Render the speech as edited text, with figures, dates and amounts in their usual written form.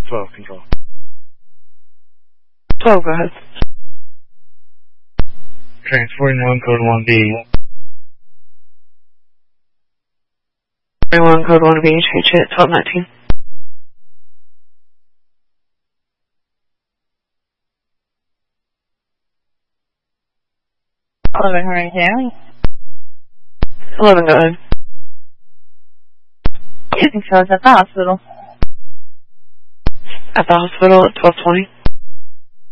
12, control. 12, go ahead. Transporting 1, code 1B. 41, code 1B, change it, 1219. Hurry County. 11, go ahead. I think so. It's at the hospital. At the hospital at 1220.